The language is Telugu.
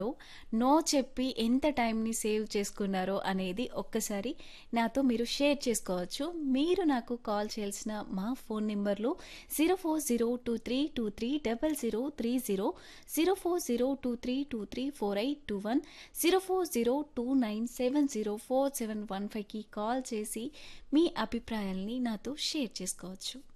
నో చెప్పి ఎంత టైంని సేవ్ చేసుకున్నారో అనేది ఒక్కసారి నాతో మీరు షేర్ చేసుకోవచ్చు. మీరు నాకు కాల్ చేయాల్సిన మా ఫోన్ నెంబర్లు 0402323030, 040232348210, 040297047115కి కాల్ చేసి మీ అభిప్రాయాల్ని నాతో షేర్ చేసుకోవచ్చు.